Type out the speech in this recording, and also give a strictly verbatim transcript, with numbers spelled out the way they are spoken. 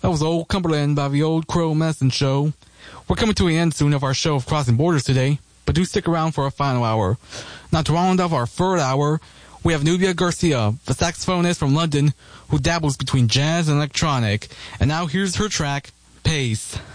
was Old Cumberland by the Old Crow Medicine Show. We're coming to the end soon of our show of Crossing Borders today, but do stick around for our final hour. Now to round off our third hour, we have Nubia Garcia, the saxophonist from London, who dabbles between jazz and electronic. And now here's her track, Pace.